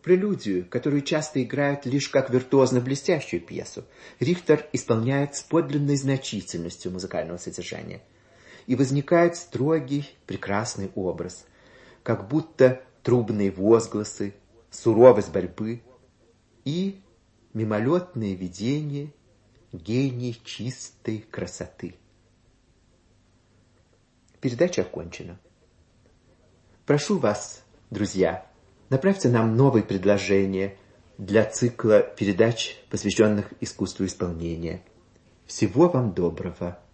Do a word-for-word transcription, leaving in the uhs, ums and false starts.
прелюдию, которую часто играют лишь как виртуозно блестящую пьесу, Рихтер исполняет с подлинной значительностью музыкального содержания. И возникает строгий, прекрасный образ, как будто трубные возгласы, суровость борьбы и мимолетное видение гений чистой красоты. Передача окончена. Прошу вас, друзья, направьте нам новые предложения для цикла передач, посвященных искусству исполнения. Всего вам доброго.